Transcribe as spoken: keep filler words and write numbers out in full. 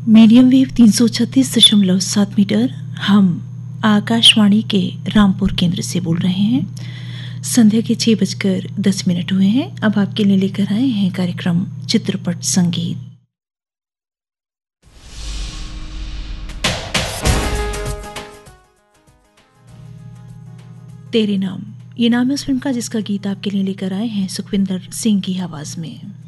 Medium wave तीन सौ छत्तीस दशमलव सात मीटर। हम आकाशवाणी के रामपुर केंद्र से बोल रहे हैं। संध्या के छः बजकर दस मिनट हुए हैं। अब आपके लिए लेकर आए हैं कार्यक्रम चित्रपट संगीत। तेरे नाम, ये नाम है उस फिल्म का जिसका गीत आपके लिए लेकर आए हैं सुखविंदर सिंह की आवाज में।